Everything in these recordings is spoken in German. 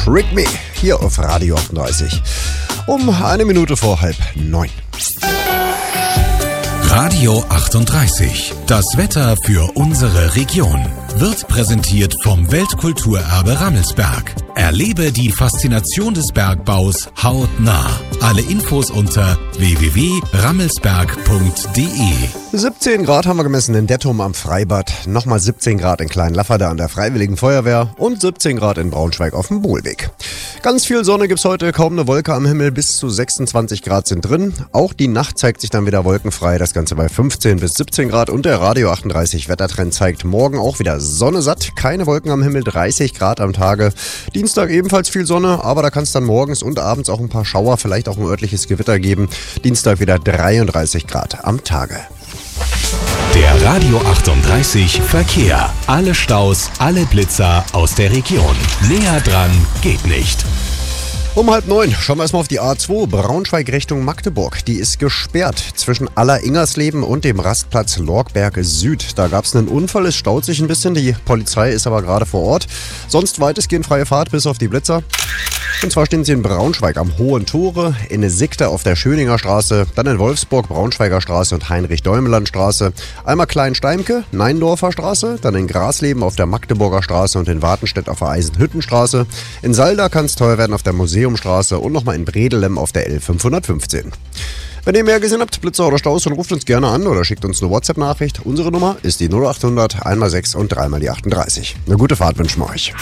Trick Me hier auf Radio 38. Um 8:01. Radio 38. Das Wetter für unsere Region wird präsentiert vom Weltkulturerbe Rammelsberg. Erlebe die Faszination des Bergbaus hautnah. Alle Infos unter www.rammelsberg.de. 17 Grad haben wir gemessen in Dettum am Freibad, nochmal 17 Grad in Kleinlafferde an der Freiwilligen Feuerwehr und 17 Grad in Braunschweig auf dem Bohlweg. Ganz viel Sonne gibt's heute, kaum eine Wolke am Himmel, bis zu 26 Grad sind drin. Auch die Nacht zeigt sich dann wieder wolkenfrei, das Ganze bei 15 bis 17 Grad und der Radio 38 Wettertrend zeigt morgen auch wieder Sonne satt, keine Wolken am Himmel, 30 Grad am Tage. Dienstag ebenfalls viel Sonne, aber da kann es dann morgens und abends auch ein paar Schauer, vielleicht auch ein örtliches Gewitter geben. Dienstag wieder 33 Grad am Tage. Der Radio 38 Verkehr. Alle Staus, alle Blitzer aus der Region. Näher dran geht nicht. Um 8:30 schauen wir erstmal auf die A2 Braunschweig Richtung Magdeburg. Die ist gesperrt zwischen Aller-Ingersleben und dem Rastplatz Lorgberg Süd. Da gab es einen Unfall, es staut sich ein bisschen, die Polizei ist aber gerade vor Ort. Sonst weitestgehend freie Fahrt bis auf die Blitzer. Und zwar stehen sie in Braunschweig am Hohen Tore, in Sickte auf der Schöninger Straße, dann in Wolfsburg Braunschweiger Straße und Heinrich-Däumeland-Straße, einmal Klein-Steimke, Neindorfer Straße, dann in Grasleben auf der Magdeburger Straße und in Wartenstedt auf der Eisenhüttenstraße. In Salda kann es teuer werden auf der Museumstraße und nochmal in Bredelem auf der L515. Wenn ihr mehr gesehen habt, Blitzer oder Staus, dann ruft uns gerne an oder schickt uns eine WhatsApp-Nachricht. Unsere Nummer ist die 0800 1x6 und 3x die 38. Eine gute Fahrt wünschen wir euch.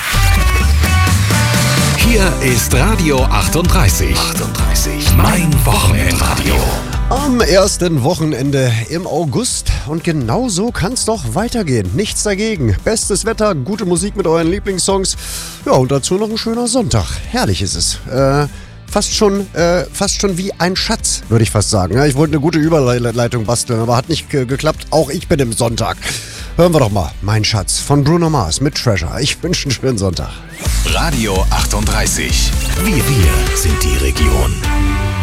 Hier ist Radio 38. Mein Wochenendradio. Am ersten Wochenende im August und genau so kann's doch weitergehen. Nichts dagegen. Bestes Wetter, gute Musik mit euren Lieblingssongs. Ja, und dazu noch ein schöner Sonntag. Herrlich ist es. Fast schon wie ein Schatz, würde ich fast sagen. Ja, ich wollte eine gute Überleitung basteln, aber hat nicht geklappt. Auch ich bin im Sonntag. Hören wir doch mal Mein Schatz von Bruno Mars mit Treasure. Ich wünsche einen schönen Sonntag. Radio 38. Wir sind die Region.